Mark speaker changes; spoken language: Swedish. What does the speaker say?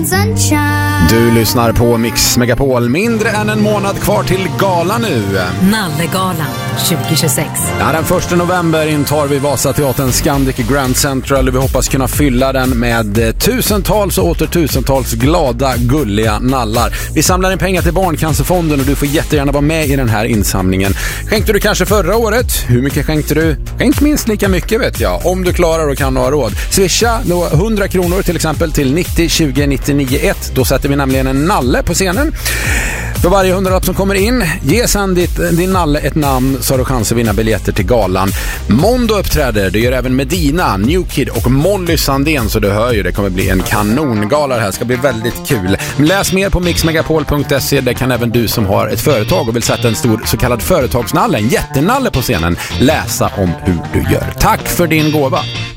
Speaker 1: sunshine.
Speaker 2: Du lyssnar på Mix Megapol. Mindre än en månad kvar till gala nu.
Speaker 3: Nallegalan 2026.
Speaker 2: Ja, den 1 november intar vi Vasateatern Scandic Grand Central och vi hoppas kunna fylla den med tusentals och åter tusentals glada, gulliga nallar. Vi samlar in pengar till Barncancerfonden och du får jättegärna vara med i den här insamlingen. Skänkte du kanske förra året? Hur mycket skänkte du? Skänk minst lika mycket vet jag, om du klarar och kan ha råd. Swisha då 100 kronor till exempel till 90 20 99 1. Då sätter vi nämligen en nalle på scenen. För varje 100-lapp som kommer in, ge sedan din nalle ett namn så har du chans att vinna biljetter till galan. Mondo uppträder, det gör även Medina, New Kid och Molly Sandén, så du hör ju, det kommer bli en kanongala det här, ska bli väldigt kul. Läs mer på mixmegapol.se, där kan även du som har ett företag och vill sätta en stor så kallad företagsnalle, en jättenalle på scenen, läsa om hur du gör. Tack för din gåva!